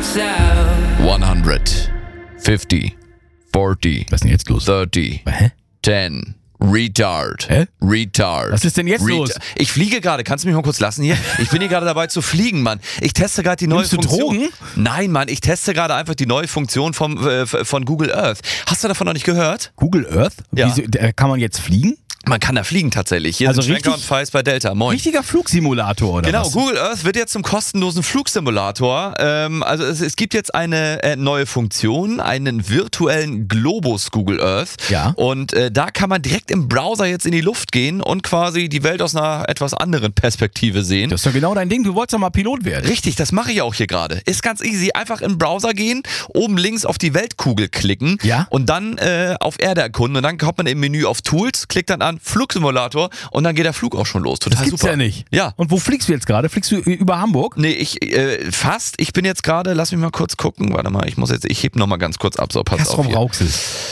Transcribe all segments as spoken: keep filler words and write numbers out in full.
fünfzig, vierzig, Was ist denn jetzt los? dreißig, Hä? zehn, Retard. Hä? Retard. Was ist denn jetzt Ret- los? Ich fliege gerade. Kannst du mich mal kurz lassen hier? Ich bin hier gerade dabei zu fliegen, Mann. Ich teste gerade die neue Nimmst du Funktion. Drogen? Nein, Mann. Ich teste gerade einfach die neue Funktion vom, äh, von Google Earth. Hast du davon noch nicht gehört? Google Earth? Ja. Wieso, äh, kann man jetzt fliegen? Man kann da fliegen tatsächlich. Hier Also sind Schwenker und richtig- Feist bei Delta. Moin. Richtiger Flugsimulator, oder Genau, was? Google Earth wird jetzt zum kostenlosen Flugsimulator. Ähm, also es, es gibt jetzt eine äh, neue Funktion, einen virtuellen Globus Google Earth. Ja. Und äh, da kann man direkt im Browser jetzt in die Luft gehen und quasi die Welt aus einer etwas anderen Perspektive sehen. Das ist doch genau dein Ding. Du wolltest doch mal Pilot werden. Richtig, das mache ich auch hier gerade. Ist ganz easy. Einfach im Browser gehen, oben links auf die Weltkugel klicken Ja. und dann äh, auf Erde erkunden. Und dann kommt man im Menü auf Tools, klickt dann an Flugsimulator und dann geht der Flug auch schon los. Total Das gibt's super. ja nicht. Ja. Und wo fliegst du jetzt gerade? Fliegst du ü- über Hamburg? Nee, ich äh, fast. Ich bin jetzt gerade, lass mich mal kurz gucken. Warte mal, ich muss jetzt, ich heb noch mal ganz kurz ab. So, pass auf Castrum hier. Rauxel.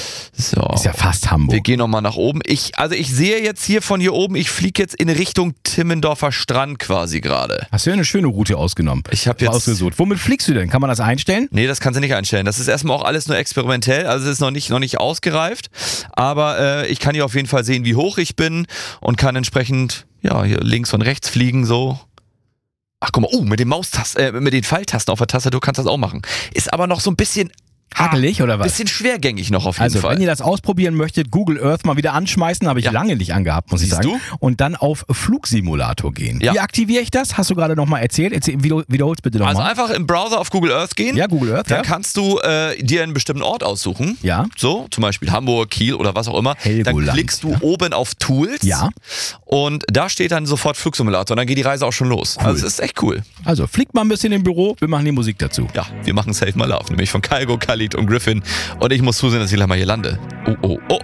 So. Ist ja fast Wir Hamburg. gehen noch mal nach oben. Ich, also ich sehe jetzt hier von hier oben, ich fliege jetzt in Richtung Timmendorfer Strand quasi gerade. Hast du ja eine schöne Route ausgenommen. Ich hab jetzt- ausgesucht. Womit fliegst du denn? Kann man das einstellen? Nee, das kannst du nicht einstellen. Das ist erstmal auch alles nur experimentell, also es ist noch nicht, noch nicht ausgereift. Aber äh, ich kann hier auf jeden Fall sehen, wie hoch ich bin und kann entsprechend ja, hier links und rechts fliegen so. Ach guck mal, oh, mit den Maustasten, äh, mit den Pfeiltasten auf der Tastatur kannst du das auch machen. Ist aber noch so ein bisschen Hakelig oder was? Bisschen schwergängig noch auf jeden Also, Fall. wenn ihr das ausprobieren möchtet, Google Earth mal wieder anschmeißen, habe ich Ja. lange nicht angehabt, muss Siehst ich sagen. Und dann auf Flugsimulator gehen. Ja. Wie aktiviere ich das? Hast du gerade nochmal erzählt? Erzähl, wiederhol- wiederhol's bitte Also nochmal. einfach im Browser auf Google Earth gehen. Ja, Google Earth, Dann ja. kannst du äh, dir einen bestimmten Ort aussuchen. Ja. So, zum Beispiel Hamburg, Kiel oder was auch immer. Dann Helgoland, klickst du ja. oben auf Tools. Ja. Und da steht dann sofort Flugsimulator. Und dann geht die Reise auch schon los. Also es ist echt cool. Also, fliegt mal ein bisschen im Büro, wir machen die Musik dazu. Ja, wir machen Save My Love. Nämlich von Kaigo, Khalid und Griffin. Und ich muss zusehen, dass ich gleich mal hier lande. Oh, oh, oh.